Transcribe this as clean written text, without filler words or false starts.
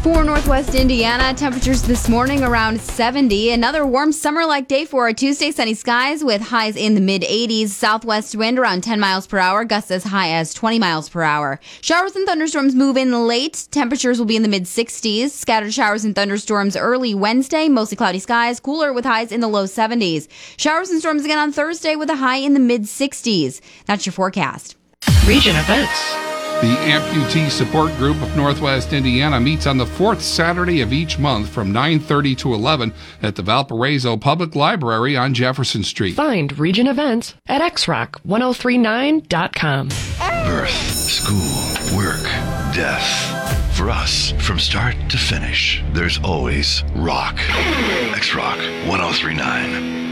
For Northwest Indiana, temperatures this morning around 70. Another warm summer-like day for our Tuesday. Sunny skies with highs in the mid-80s. Southwest wind around 10 miles per hour. Gusts as high as 20 miles per hour. Showers and thunderstorms move in late. Temperatures will be in the mid-60s. Scattered showers and thunderstorms early Wednesday. Mostly cloudy skies. Cooler with highs in the low 70s. Showers and storms again on Thursday with a high in the mid-60s. That's your forecast. Region events. The Amputee Support Group of Northwest Indiana meets on the fourth Saturday of each month from 9:30 to 11 at the Valparaiso Public Library on Jefferson Street. Find region events at xrock1039.com. Birth, school, work, death. For us, from start to finish, there's always rock. X-Rock 1039.